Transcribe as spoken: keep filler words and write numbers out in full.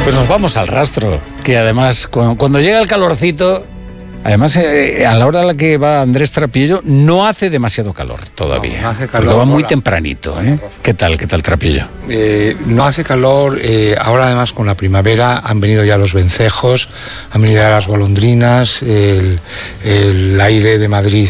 Pues nos vamos al rastro, que además cuando, cuando llega el calorcito, además eh, a la hora a la que va Andrés Trapillo no hace demasiado calor todavía. No, no hace calor. Porque va muy ahora. tempranito, ¿eh? ¿Qué tal, qué tal Trapillo? Eh, no hace calor, eh, ahora además con la primavera han venido ya los vencejos, han venido ya las golondrinas, el, el aire de Madrid